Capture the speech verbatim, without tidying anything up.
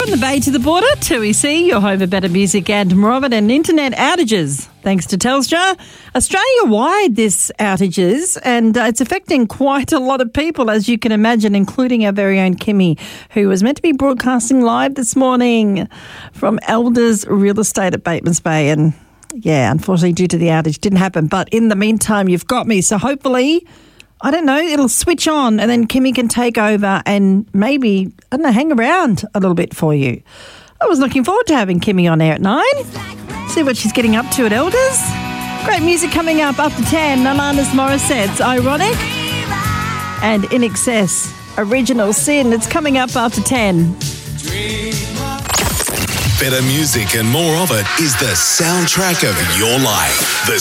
From the Bay to the border, two E C, your home for better music and more of it, and internet outages. Thanks to Telstra. Australia-wide, this outages, and uh, it's affecting quite a lot of people, as you can imagine, including our very own Kimmy, who was meant to be broadcasting live this morning from Elders Real Estate at Batemans Bay. And, yeah, unfortunately, due to the outage, didn't happen. But in the meantime, you've got me. So hopefully, I don't know, it'll switch on and then Kimmy can take over and maybe, I don't know, hang around a little bit for you. I was looking forward to having Kimmy on air at nine. See what she's getting up to at Elders. Great music coming up after ten. Alanis Morissette's Ironic and In Excess, Original Sin. It's coming up after ten. Better music and more of it is the soundtrack of your life. The